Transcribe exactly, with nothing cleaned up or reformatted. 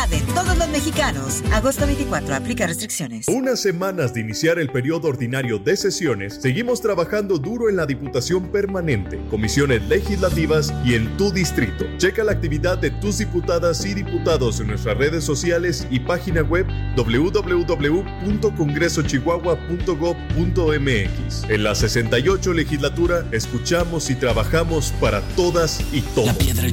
seguridad de todos los mexicanos. Agosto veinticuatro, aplica restricciones. Unas semanas de iniciar el periodo ordinario de sesiones, seguimos trabajando duro en la Diputación Permanente, comisiones legislativas y en tu distrito. Checa la actividad de tus diputadas y diputados en nuestras redes sociales y página web doble u doble u doble u punto congreso chihuahua punto gob punto m x. En la sesenta y ocho legislatura, escuchamos y trabajamos para todas y todos. La piedra